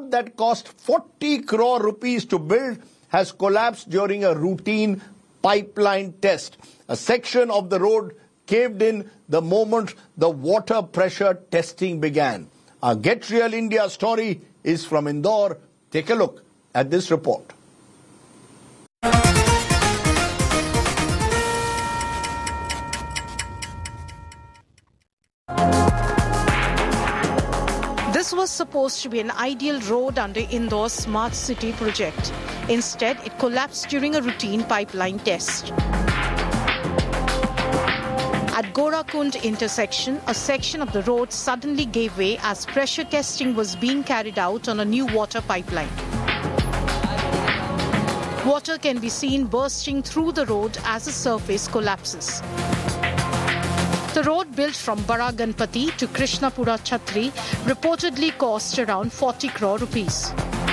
road that cost 40 crore rupees to build has collapsed during a routine pipeline test. A section of the road caved in the moment the water pressure testing began. Our Get Real India story is from Indore. Take a look at this report. This was supposed to be an ideal road under Indore's Smart City project. Instead, it collapsed during a routine pipeline test. At Gorakund intersection, a section of the road suddenly gave way as pressure testing was being carried out on a new water pipeline. Water can be seen bursting through the road as the surface collapses. The road built from Bara Ganpati to Krishnapura Chhatri reportedly cost around 40 crore rupees.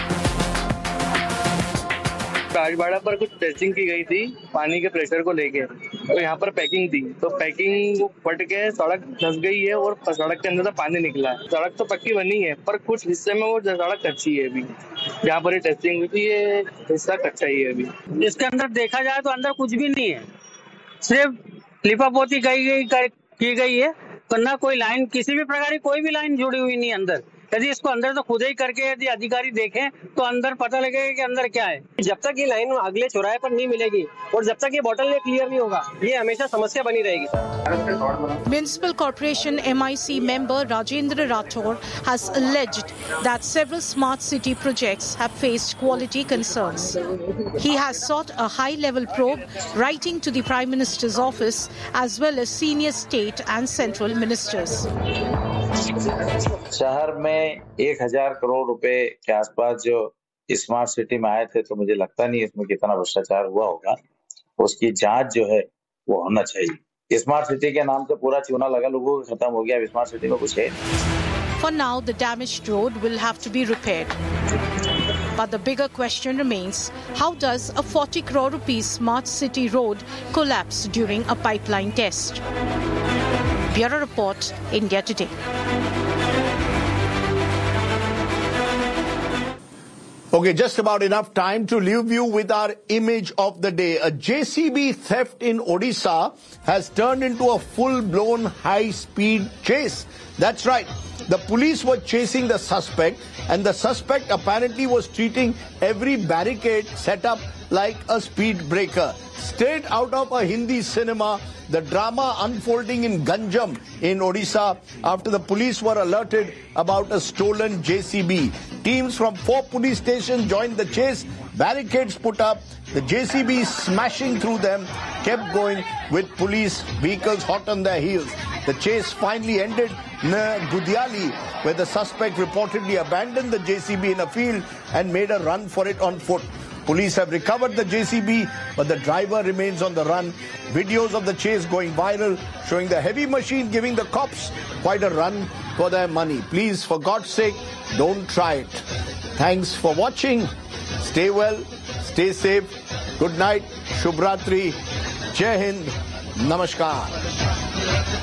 Rajwada पर कुछ testing की गई थी पानी के pressure को लेके और यहाँ पर पैकिंग थी तो पैकिंग फट के सड़क धंस गई है और सड़क के अंदर से पानी निकला है। सड़क तो पक्की बनी है पर कुछ हिस्से में वो सड़क कच्ची है अभी। जहाँ पर ये टेस्टिंग हुई थी ये हिस्सा कच्चा ही है अभी। इसके अंदर देखा जाए तो अंदर कुछ भी नहीं है, सिर्फ लिपापोती की गई है, ना कोई लाइन किसी भी प्रकार की कोई भी लाइन जुड़ी हुई नहीं अंदर। यदि इसको अंदर तो खुदाई करके यदि अधिकारी देखें तो अंदर पता लगेगा कि अंदर क्या है। जब तक ये लाइन अगले चौराहे पर नहीं मिलेगी और जब तक ये बॉटलनेक क्लियर नहीं होगा ये हमेशा समस्या बनी रहेगी। Municipal Corporation MIC member Rajendra Rathore has alleged that several smart city projects have faced quality concerns. He has sought a high-level probe, writing to the Prime Minister's office as well as senior state and central ministers. शहर में 1000 करोड़ रुपए के आसपास जो smart city में आए थे तो मुझे लगता नहीं इसमें कितना भ्रष्टाचार हुआ होगा। उसकी जांच जो है वो होना चाहिए। स्मार्ट सिटी के नाम से पूरा चूना लगा लोगों को खत्म हो गया। स्मार्ट सिटी में कुछ है। For now, the damaged road will have to be repaired. But the bigger question remains, how does a 40 crore rupees smart city road collapse during a pipeline test? Bureau Report, India Today. Okay, just about enough time to leave you with our image of the day. A JCB theft in Odisha has turned into a full-blown high-speed chase. That's right. The police were chasing the suspect, and the suspect apparently was treating every barricade set up like a speed breaker. Straight out of a Hindi cinema, the drama unfolding in Ganjam in Odisha after the police were alerted about a stolen JCB. Teams from 4 police stations joined the chase, barricades put up, the JCB smashing through them kept going with police vehicles hot on their heels. The chase finally ended near Gudiali, where the suspect reportedly abandoned the JCB in a field and made a run for it on foot. Police have recovered the JCB, but the driver remains on the run. Videos of the chase going viral, showing the heavy machine giving the cops quite a run for their money. Please, for God's sake, don't try it. Thanks for watching. Stay well, stay safe. Good night. Shubh Ratri. Jai Hind. Namaskar.